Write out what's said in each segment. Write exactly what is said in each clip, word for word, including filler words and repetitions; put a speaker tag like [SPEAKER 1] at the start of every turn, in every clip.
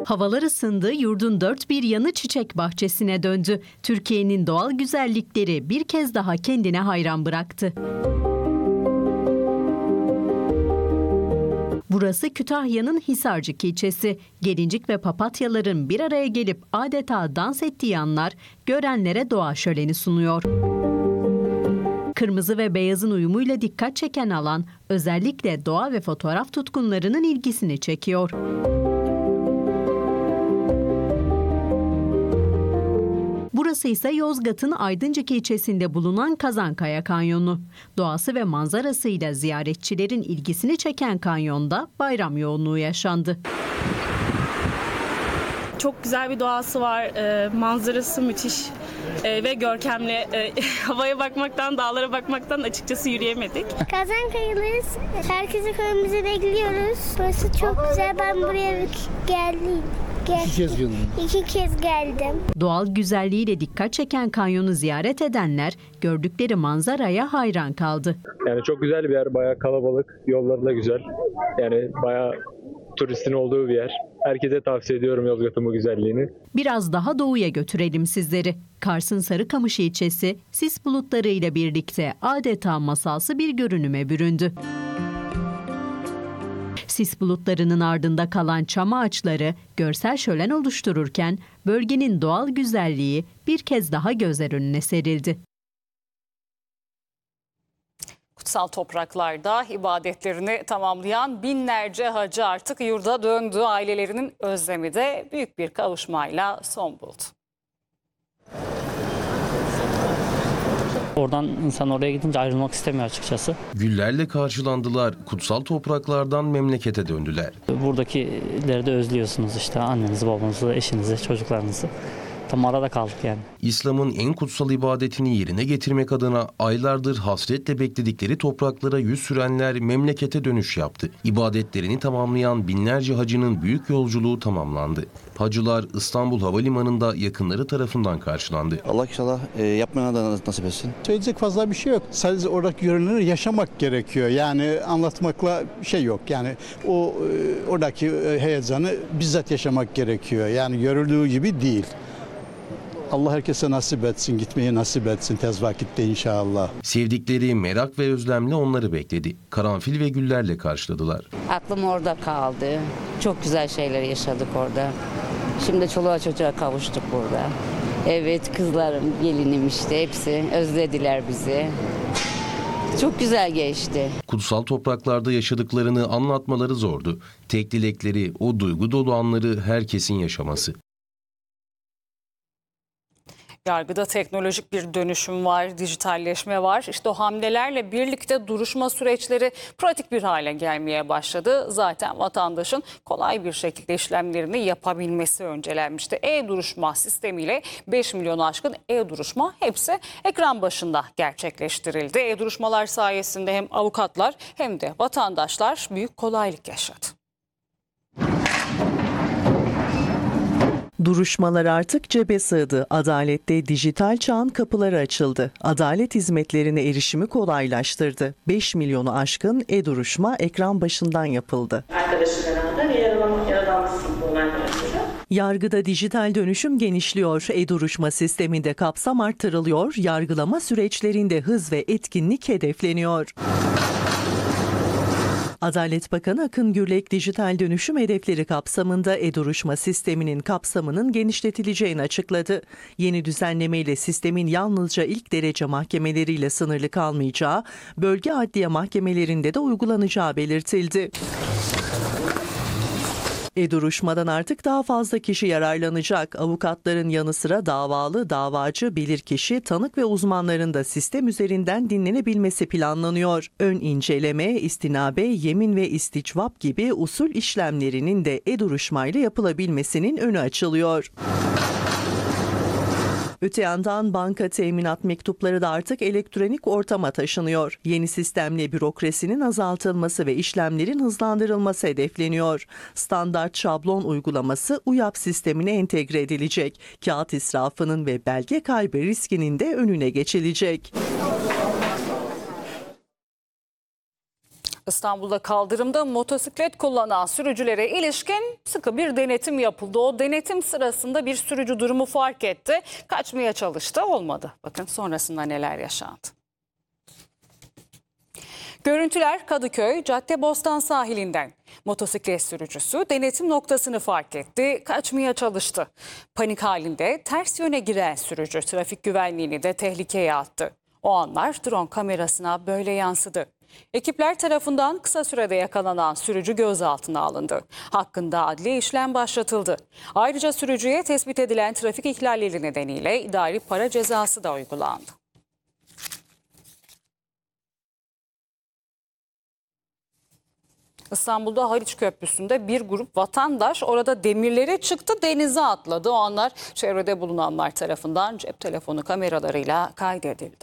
[SPEAKER 1] Havalar ısındı, yurdun dört bir yanı çiçek bahçesine döndü. Türkiye'nin doğal güzellikleri bir kez daha kendine hayran bıraktı. Burası Kütahya'nın Hisarcık ilçesi. Gelincik ve papatyaların bir araya gelip adeta dans ettiği anlar görenlere doğa şöleni sunuyor. Kırmızı ve beyazın uyumuyla dikkat çeken alan özellikle doğa ve fotoğraf tutkunlarının ilgisini çekiyor. Burası ise Yozgat'ın Aydıncık ilçesinde bulunan Kazankaya Kanyonu. Doğası ve manzarasıyla ziyaretçilerin ilgisini çeken kanyonda bayram yoğunluğu yaşandı.
[SPEAKER 2] Çok güzel bir doğası var, e, manzarası müthiş e, ve görkemli. E, havaya bakmaktan, dağlara bakmaktan açıkçası yürüyemedik.
[SPEAKER 3] Kazankaya'lıyız. Herkesi köyümüze bekliyoruz. Burası çok güzel. Ben buraya geldim.
[SPEAKER 4] İki kez geldim.
[SPEAKER 3] İki kez geldim.
[SPEAKER 1] Doğal güzelliğiyle dikkat çeken kanyonu ziyaret edenler gördükleri manzaraya hayran kaldı.
[SPEAKER 5] Yani çok güzel bir yer, bayağı kalabalık, yolları da güzel. Yani bayağı turistin olduğu bir yer. Herkese tavsiye ediyorum Yozgat'ın bu güzelliğini.
[SPEAKER 1] Biraz daha doğuya götürelim sizleri. Kars'ın Sarıkamış ilçesi sis bulutlarıyla birlikte adeta masalsı bir görünüme büründü. Sis bulutlarının ardında kalan çam ağaçları görsel şölen oluştururken bölgenin doğal güzelliği bir kez daha gözler önüne serildi.
[SPEAKER 6] Kutsal topraklarda ibadetlerini tamamlayan binlerce hacı artık yurda döndü. Ailelerinin özlemi de büyük bir kavuşmayla son buldu.
[SPEAKER 7] Oradan insan oraya gidince ayrılmak istemiyor açıkçası.
[SPEAKER 8] Güllerle karşılandılar, kutsal topraklardan memlekete döndüler.
[SPEAKER 7] Buradakileri de özlüyorsunuz işte, annenizi, babanızı, eşinizi, çocuklarınızı. Tam arada kaldık yani.
[SPEAKER 8] İslam'ın en kutsal ibadetini yerine getirmek adına aylardır hasretle bekledikleri topraklara yüz sürenler memlekete dönüş yaptı. İbadetlerini tamamlayan binlerce hacının büyük yolculuğu tamamlandı. Hacılar İstanbul Havalimanı'nda yakınları tarafından karşılandı.
[SPEAKER 9] Allah inşallah e, yapmayana da nasip etsin.
[SPEAKER 4] Söyleyecek fazla bir şey yok. Sadece oradaki görünümleri yaşamak gerekiyor. Yani anlatmakla bir şey yok. Yani o e, oradaki e, heyecanı bizzat yaşamak gerekiyor. Yani görüldüğü gibi değil. Allah herkese nasip etsin, gitmeyi nasip etsin tez vakitte inşallah.
[SPEAKER 8] Sevdikleri merak ve özlemle onları bekledi. Karanfil ve güllerle karşıladılar.
[SPEAKER 10] Aklım orada kaldı. Çok güzel şeyler yaşadık orada. Şimdi çoluğa çocuğa kavuştuk burada. Evet, kızlarım, gelinim işte hepsi özlediler bizi. Çok güzel geçti.
[SPEAKER 8] Kutsal topraklarda yaşadıklarını anlatmaları zordu. Tek dilekleri o duygu dolu anları herkesin yaşaması.
[SPEAKER 6] Yargıda teknolojik bir dönüşüm var, dijitalleşme var. İşte o hamlelerle birlikte duruşma süreçleri pratik bir hale gelmeye başladı. Zaten vatandaşın kolay bir şekilde işlemlerini yapabilmesi öncelenmişti. E-duruşma sistemiyle beş milyonu aşkın e-duruşma hepsi ekran başında gerçekleştirildi. E-duruşmalar sayesinde hem avukatlar hem de vatandaşlar büyük kolaylık yaşadı.
[SPEAKER 11] Duruşmalar artık cebe sığdı. Adalette dijital çağın kapıları açıldı. Adalet hizmetlerine erişimi kolaylaştırdı. beş milyonu aşkın e-duruşma ekran başından yapıldı.
[SPEAKER 12] Arkadaşım herhalde yaralan, yaralanmışsın bu arkadaşlara.
[SPEAKER 11] Yargıda dijital dönüşüm genişliyor. E-duruşma sisteminde kapsam artırılıyor. Yargılama süreçlerinde hız ve etkinlik hedefleniyor. Adalet Bakanı Akın Gürlek dijital dönüşüm hedefleri kapsamında e-duruşma sisteminin kapsamının genişletileceğini açıkladı. Yeni düzenlemeyle sistemin yalnızca ilk derece mahkemeleriyle sınırlı kalmayacağı, bölge adliye mahkemelerinde de uygulanacağı belirtildi. E-duruşmadan artık daha fazla kişi yararlanacak. Avukatların yanı sıra davalı, davacı, bilirkişi, tanık ve uzmanların da sistem üzerinden dinlenebilmesi planlanıyor. Ön inceleme, istinabe, yemin ve isticvap gibi usul işlemlerinin de e-duruşmayla yapılabilmesinin önü açılıyor. Öte yandan banka teminat mektupları da artık elektronik ortama taşınıyor. Yeni sistemle bürokrasinin azaltılması ve işlemlerin hızlandırılması hedefleniyor. Standart şablon uygulaması U Y A P sistemine entegre edilecek. Kağıt israfının ve belge kaybı riskinin de önüne geçilecek.
[SPEAKER 6] İstanbul'da kaldırımda motosiklet kullanan sürücülere ilişkin sıkı bir denetim yapıldı. O denetim sırasında bir sürücü durumu fark etti. Kaçmaya çalıştı, olmadı. Bakın sonrasında neler yaşandı. Görüntüler Kadıköy Caddebostan sahilinden. Motosiklet sürücüsü denetim noktasını fark etti, kaçmaya çalıştı. Panik halinde ters yöne giren sürücü trafik güvenliğini de tehlikeye attı. O anlar drone kamerasına böyle yansıdı. Ekipler tarafından kısa sürede yakalanan sürücü gözaltına alındı. Hakkında adli işlem başlatıldı. Ayrıca sürücüye tespit edilen trafik ihlalleri nedeniyle idari para cezası da uygulandı. İstanbul'da Haliç Köprüsü'nde bir grup vatandaş orada demirlere çıktı, denize atladı. O anlar çevrede bulunanlar tarafından cep telefonu kameralarıyla kaydedildi.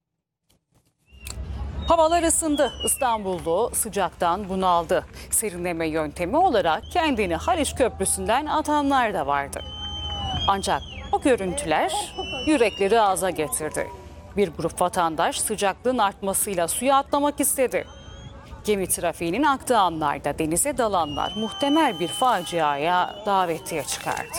[SPEAKER 6] Havalar ısındı. İstanbullu sıcaktan bunaldı. Serinleme yöntemi olarak kendini Haliç Köprüsü'nden atanlar da vardı. Ancak o görüntüler yürekleri ağza getirdi. Bir grup vatandaş sıcaklığın artmasıyla suya atlamak istedi. Gemi trafiğinin aktığı anlarda denize dalanlar muhtemel bir faciaya davetiye çıkardı.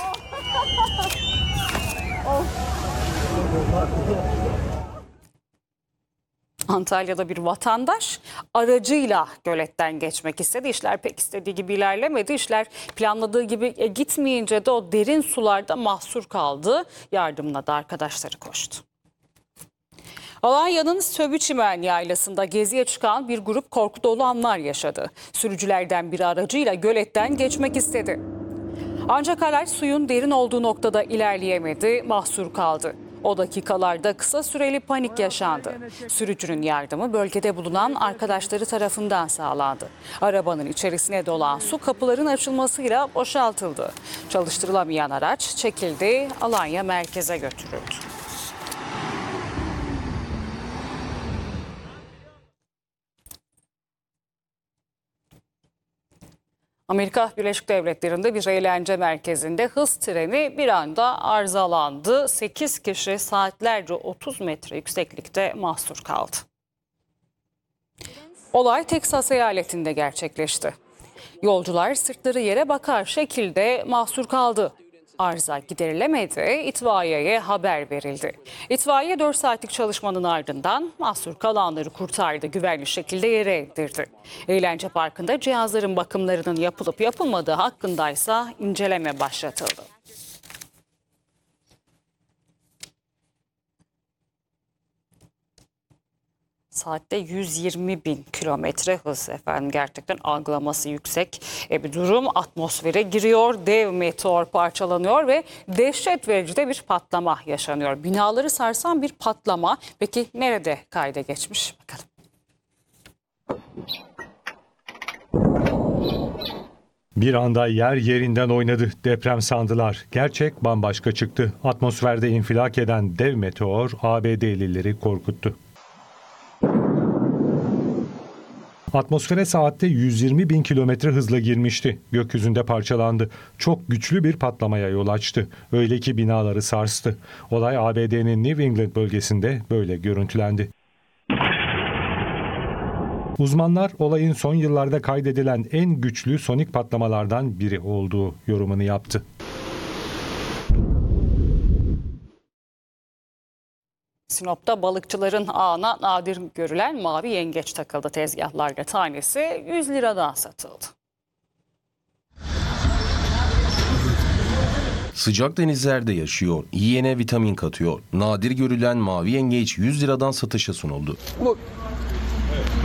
[SPEAKER 6] Antalya'da bir vatandaş aracıyla göletten geçmek istedi. İşler pek istediği gibi ilerlemedi. İşler planladığı gibi gitmeyince de o derin sularda mahsur kaldı. Yardımına da arkadaşları koştu. Alanya'nın Söbüçimen Yaylası'nda geziye çıkan bir grup korku dolu anlar yaşadı. Sürücülerden biri aracıyla göletten geçmek istedi. Ancak araç suyun derin olduğu noktada ilerleyemedi, mahsur kaldı. O dakikalarda kısa süreli panik yaşandı. Sürücünün yardımı bölgede bulunan arkadaşları tarafından sağlandı. Arabanın içerisine dolan su kapıların açılmasıyla boşaltıldı. Çalıştırılamayan araç çekildi, Alanya merkeze götürüldü. Amerika Birleşik Devletleri'nde bir eğlence merkezinde hız treni bir anda arızalandı. sekiz kişi saatlerce otuz metre yükseklikte mahsur kaldı. Olay Teksas eyaletinde gerçekleşti. Yolcular sırtları yere bakar şekilde mahsur kaldı. Arıza giderilemedi, itfaiyeye haber verildi. İtfaiye dört saatlik çalışmanın ardından mahsur kalanları kurtardı, güvenli şekilde yere indirdi. Eğlence parkında cihazların bakımlarının yapılıp yapılmadığı hakkındaysa inceleme başlatıldı. Saatte yüz yirmi bin kilometre hız efendim, gerçekten algılaması yüksek e, bir durum. Atmosfere giriyor, dev meteor parçalanıyor ve dehşet verici de bir patlama yaşanıyor. Binaları sarsan bir patlama. Peki nerede kayda geçmiş? Bakalım.
[SPEAKER 13] Bir anda yer yerinden oynadı. Deprem sandılar. Gerçek bambaşka çıktı. Atmosferde infilak eden dev meteor A B D'lileri korkuttu. Atmosfere saatte yüz yirmi bin kilometre hızla girmişti. Gökyüzünde parçalandı. Çok güçlü bir patlamaya yol açtı. Öyle ki binaları sarstı. Olay A B D'nin New England bölgesinde böyle görüntülendi. Uzmanlar olayın son yıllarda kaydedilen en güçlü sonik patlamalardan biri olduğu yorumunu yaptı.
[SPEAKER 6] Sinop'ta balıkçıların ağına nadir görülen mavi yengeç takıldı. Tezgahlarda tanesi yüz liradan satıldı.
[SPEAKER 8] Sıcak denizlerde yaşıyor, yiyene vitamin katıyor. Nadir görülen mavi yengeç yüz liradan satışa sunuldu.
[SPEAKER 14] Bu